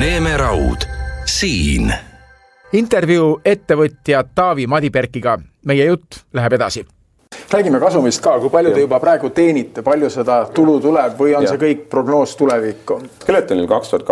Neeme Raud, siin. Intervjuu ettevõtja Taavi Madiberkiga. Meie jutt läheb edasi. Räägime kasumist ka, kui palju te juba praegu teenite, palju seda tulu tuleb või on see kõik prognoos tulevikku? Skeletonil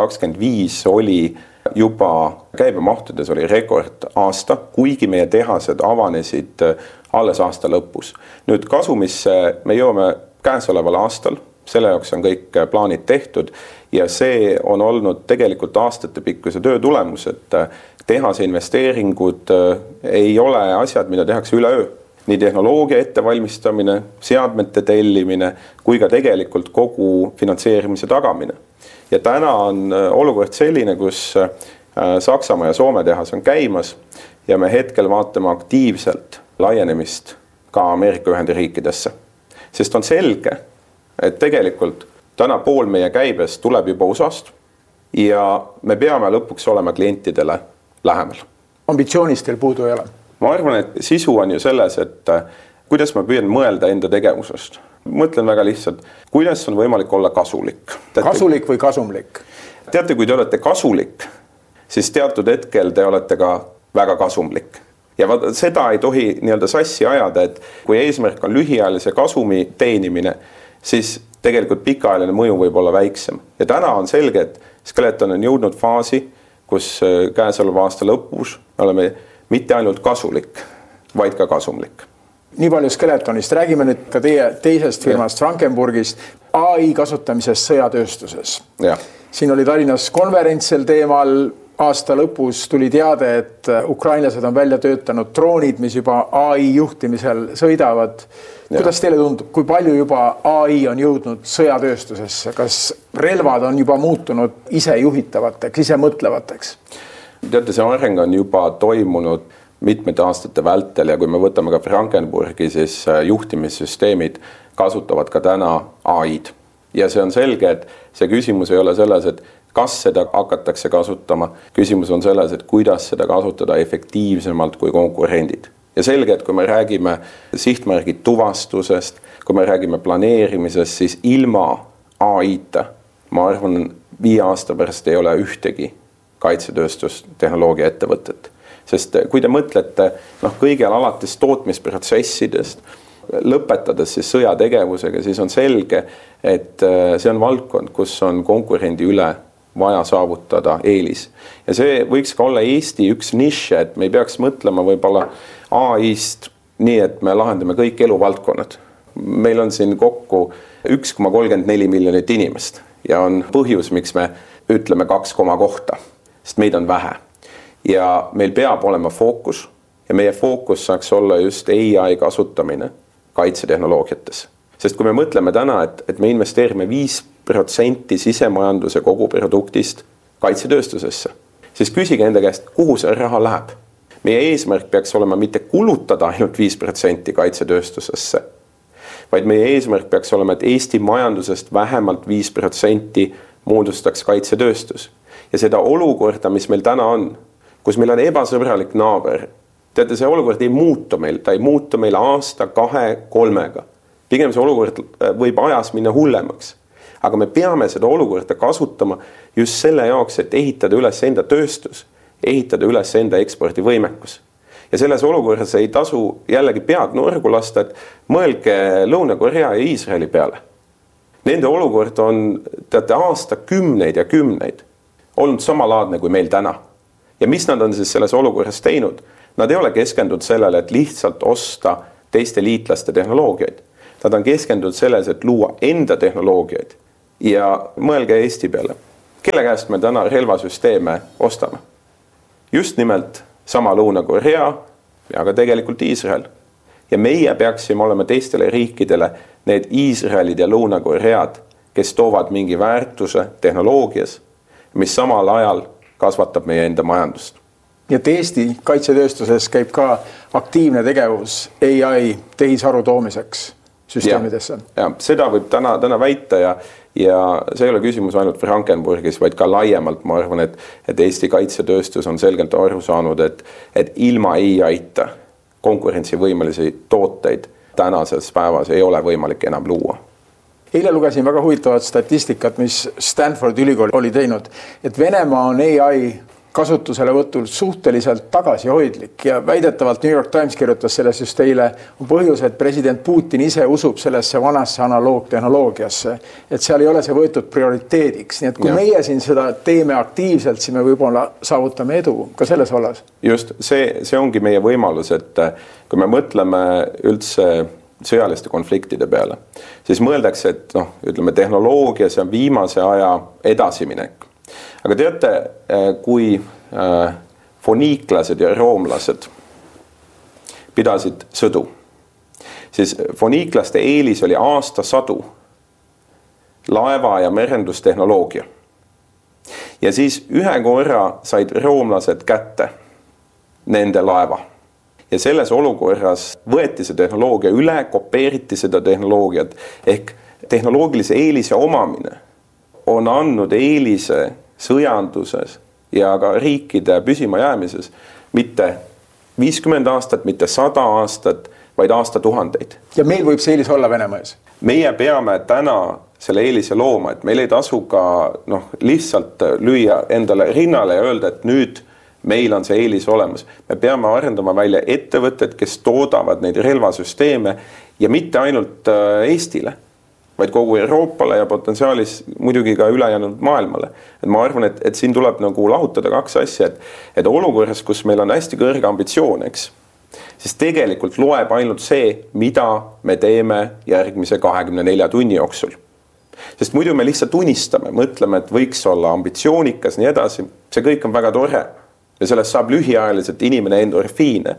2025 oli juba käibemahtudes oli rekord aasta, kuigi meie tehased avanesid alles aasta lõpus. Nüüd kasumisse me jõuame käesoleval aastal, selle jaoks on kõik plaanid tehtud ja see on olnud tegelikult aastate pikkuse töö tulemus, et tehase investeeringud ei ole asjad, mida tehakse üleöö. Nii tehnoloogia ettevalmistamine, seadmete tellimine, kui ka tegelikult kogu finantseerimise tagamine. Ja täna on olukord selline, kus Saksamaa ja Soome tehas on käimas ja me hetkel vaatame aktiivselt laienemist ka Ameerika Ühendriikidesse. Sest on selge, et tegelikult täna pool meie käibest tuleb juba USA-st ja me peame lõpuks olema klientidele lähemal. Ambitsioonist teil puudu ei ole? Ma arvan, et sisu on ju selles, et kuidas ma püüan mõelda enda tegevusest. Mõtlen väga lihtsalt, kuidas on võimalik olla kasulik. Kasulik või kasumlik? Teate, kui te olete kasulik, siis teatud hetkel te olete ka väga kasumlik. Ja seda ei tohi sassi ajada, et kui eesmärk on lühiajalise kasumi teenimine, siis tegelikult pikaajaline mõju võib olla väiksem. Ja täna on selge, et Skeleton on jõudnud faasi, kus käesoleva aasta lõpus oleme mitte ainult kasulik, vaid ka kasumlik. Nii palju Skeletonist. Räägime nüüd ka teie teisest firmast Frankenburgist, AI kasutamisest sõjatööstuses. Ja. Siin oli Tallinnas konverents sel teemal. Aasta lõpus tuli teade, et ukrainlased on välja töötanud droonid, mis juba AI juhtimisel sõidavad. Kuidas teile tundub, kui palju juba AI on jõudnud sõjatööstusesse? Kas relvad on juba muutunud ise juhitavateks, ise mõtlevateks? Teate, see areng on juba toimunud mitmete aastate vältel ja kui me võtame ka Frankenburgi, siis juhtimissüsteemid kasutavad ka täna AI-d. Ja see on selge, et see küsimus ei ole selles, et kas seda hakatakse kasutama. Küsimus on selles, et kuidas seda kasutada efektiivsemalt kui konkurendid. Ja selge, et kui me räägime sihtmärgi tuvastusest, kui me räägime planeerimisest, siis ilma AI-ta, ma arvan, 5 aasta pärast ei ole ühtegi kaitsetööstustehnoloogia ettevõtet. Sest kui te mõtlete kõigil alates tootmisprotsessidest, lõpetades siis sõjategevusega, siis on selge, et see on valdkond, kus on konkurendi üle vaja saavutada eelis. Ja see võiks ka olla Eesti üks nišš, et me ei peaks mõtlema võib-olla AI-st nii, et me lahendame kõik eluvaldkonnad. Meil on siin kokku 1,34 miljonit inimest ja on põhjus, miks me ütleme 2 kohta, sest meid on vähe. Ja meil peab olema fookus ja meie fookus saaks olla just AI kasutamine kaitsetehnoloogiates. Sest kui me mõtleme täna, et me investeerime 5% sisemajanduse kogu produktist kaitsetööstusesse, siis küsige enda käest, kuhu see raha läheb. Meie eesmärk peaks olema mitte kulutada ainult 5% kaitsetööstusesse, vaid meie eesmärk peaks olema, et Eesti majandusest vähemalt 5% moodustaks kaitsetööstus. Ja seda olukorda, mis meil täna on, kus meil on ebasõbralik naaber, teate, see olukord ei muutu meil, ta ei muutu meil aasta, 2, 3. Pigem see olukord võib ajas minna hullemaks. Aga me peame seda olukorda kasutama just selle jaoks, et ehitada üles enda tööstus, ehitada üles enda ekspordivõimekus. Ja selles olukorras ei tasu jällegi pead nurgu lasta, et mõelge Lõuna-Korea ja Iisraeli peale. Nende olukord on, teate, aasta kümneid ja kümneid olnud samalaadne kui meil täna. Ja mis nad on siis selles olukorras teinud? Nad ei ole keskendunud sellele, et lihtsalt osta teiste liitlaste tehnoloogiaid. Nad on keskendunud selles, et luua enda tehnoloogiaid ja mõelge Eesti peale. Kelle käest me täna relvasüsteeme ostame? Just nimelt sama Lõuna-Korea ja ka tegelikult Iisrael. Ja meie peaksime olema teistele riikidele need Iisraelid ja Lõuna-Koread, kes toovad mingi väärtuse tehnoloogias, mis samal ajal kasvatab meie enda majandust. Ja Eesti kaitsetööstuses käib ka aktiivne tegevus AI tehisaru toomiseks süsteemidesse. Ja, seda võib täna väita ja see ei ole küsimus ainult Frankenburgis, vaid ka laiemalt. Ma arvan, et Eesti kaitsetööstus on selgelt aru saanud, et ilma AI-ta konkurentsivõimelisi tooteid tänases päevas ei ole võimalik enam luua. Eile lugesin väga huvitavat statistikat, mis Stanfordi ülikool oli teinud, et Venemaa on AI kasutusele võtul suhteliselt tagasihoidlik ja väidetavalt New York Times kirjutas sellest just eile, on põhjus, et president Putin ise usub sellesse vanasse analoogtehnoloogiasse, et seal ei ole see võetud prioriteediks. Nii et kui meie siin seda teeme aktiivselt, siis me võib-olla saavutame edu ka selles vallas. Just, see ongi meie võimalus, et kui me mõtleme üldse sõjaliste konfliktide peale, siis mõeldakse, et ütleme, tehnoloogia, see on viimase aja edasiminek. Aga teate, kui foniiklased ja roomlased pidasid sõdu, siis foniiklaste eelis oli aastasadu laeva- ja merendustehnoloogia. Ja siis ühe korra said roomlased kätte nende laeva. Ja selles olukorras võeti see tehnoloogia üle, kopeeriti seda tehnoloogiat, ehk tehnoloogilise eelise omamine on andnud eelise sõjanduses ja ka riikide püsima jäämises mitte 50 aastat, mitte 100 aastat, vaid aastatuhandeid. Ja meil võib see eelis olla Venemaa ees? Meie peame täna selle eelise looma, et meil ei tasu ka lihtsalt lüüa endale rinnale ja öelda, et nüüd meil on see eelis olemas. Me peame arendama välja ettevõtted, kes toodavad neid relvasüsteeme ja mitte ainult Eestile, vaid kogu Euroopale ja potentsiaalis muidugi ka ülejäänud maailmale. Et ma arvan, et siin tuleb nagu lahutada kaks asja, et olukorras, kus meil on hästi kõrge ambitsioon, eks, siis tegelikult loeb ainult see, mida me teeme järgmise 24 tunni jooksul. Sest muidu me lihtsalt unistame, mõtleme, et võiks olla ambitsioonikas, nii edasi. See kõik on väga tore ja sellest saab lühiajaliselt inimene endorfiine.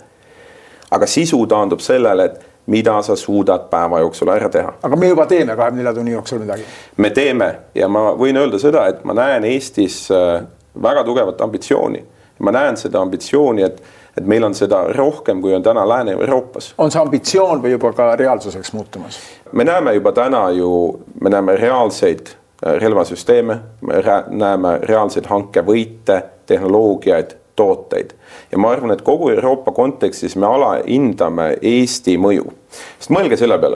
Aga sisu taandub sellele, et mida sa suudad päeva jooksul ära teha. Aga me juba teeme 24 tunni jooksul midagi. Me teeme ja ma võin öelda seda, et ma näen Eestis väga tugevat ambitsiooni. Ma näen seda ambitsiooni, et meil on seda rohkem, kui on täna Lääne-Euroopas. On see ambitsioon või juba ka reaalsuseks muutumas? Me näeme juba täna me näeme reaalseid relvasüsteeme, me näeme reaalseid hankevõite, tehnoloogiaid, tooteid. Ja ma arvan, et kogu Euroopa kontekstis me alahindame Eesti mõju. Sest mõelge selle peale,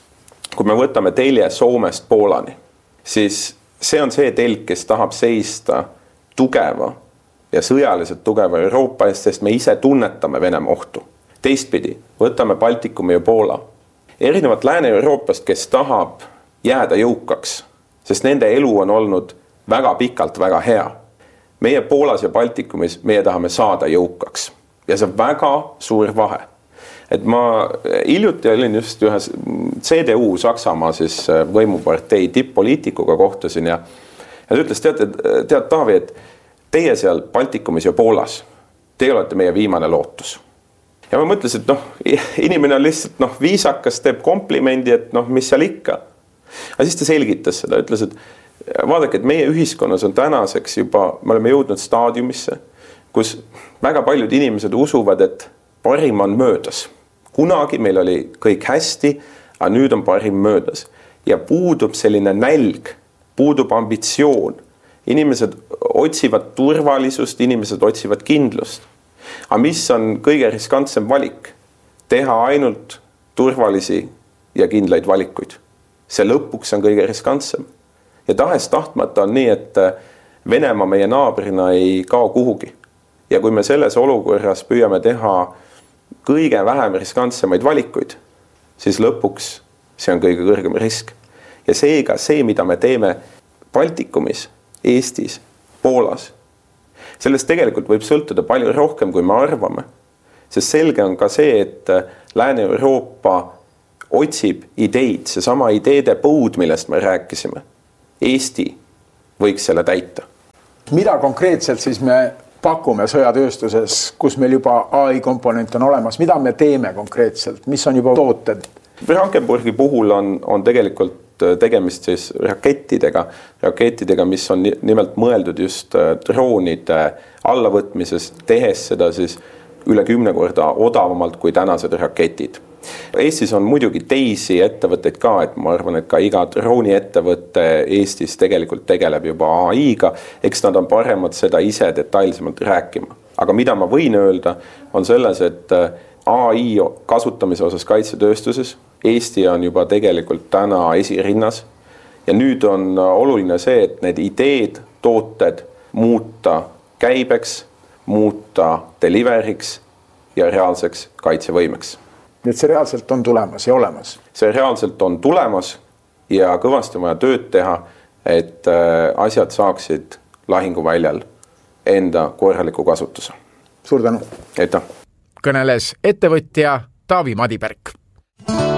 kui me võtame telje Soomest Poolani, siis see on see telk, kes tahab seista tugeva ja sõjaliselt tugeva Euroopa eest, sest me ise tunnetame Venemaa ohtu. Teistpidi, võtame Baltikumi ja Poola. Erinevat Lääne-Euroopast, kes tahab jääda jõukaks, sest nende elu on olnud väga pikalt väga hea. Meie Poolas ja Baltikumis meie tahame saada jõukaks ja see on väga suur vahe. Et ma hiljuti olin just ühes CDU Saksamaa siis võimupartei tipp-poliitikuga kohtusin ja ta ütles, tead Taavi, et teie seal Baltikumis ja Poolas, teie olete meie viimane lootus. Ja ma mõtlesin, et inimene on lihtsalt viisakas, teeb komplimendi, et mis seal ikka. Aga siis ta selgitas seda, ütles, et vaadake, et meie ühiskonnas on tänaseks juba, me oleme jõudnud staadiumisse, kus väga paljud inimesed usuvad, et parim on möödas. Kunagi meil oli kõik hästi, aga nüüd on parim möödas. Ja puudub selline nälg, puudub ambitsioon. Inimesed otsivad turvalisust, inimesed otsivad kindlust. Aga mis on kõige riskantsem valik? Teha ainult turvalisi ja kindlaid valikuid. See lõpuks on kõige riskantsem. Ja tahes tahtmata on nii, et Venemaa meie naabrina ei kao kuhugi. Ja kui me selles olukorras püüame teha kõige vähem riskantsemaid valikuid, siis lõpuks see on kõige kõrgem risk. Ja seega see, mida me teeme Baltikumis, Eestis, Poolas, sellest tegelikult võib sõltuda palju rohkem, kui me arvame. Sest selge on ka see, et Lääne-Euroopa otsib ideid, see sama ideede põud, millest me rääkisime. Eesti võiks selle täita. Mida konkreetselt siis me pakume sõjatööstuses, kus meil juba AI komponent on olemas? Mida me teeme konkreetselt? Mis on juba tooted? Frankenburgi puhul on tegelikult tegemist siis rakettidega, mis on nimelt mõeldud just droonide allavõtmisest, tehes seda siis üle 10 korda odavamalt kui tänased raketid. Eestis on muidugi teisi ettevõtteid ka, et ma arvan, et ka iga drooniettevõte Eestis tegelikult tegeleb juba AI-ga, eks nad on paremad seda ise detailsemalt rääkima. Aga mida ma võin öelda, on selles, et AI kasutamise osas kaitsetööstuses Eesti on juba tegelikult täna esirinnas. ja nüüd on oluline see, et need ideed, tooted muuta käibeks, muuta delivery'ks ja reaalseks kaitsevõimeks. Nii et see reaalselt on tulemas ja olemas. See reaalselt on tulemas ja kõvasti vaja tööd teha, et asjad saaksid lahinguväljal enda korraliku kasutuse. Suur tänu. Aitäh. Kõneles ettevõtja Taavi Madiberk.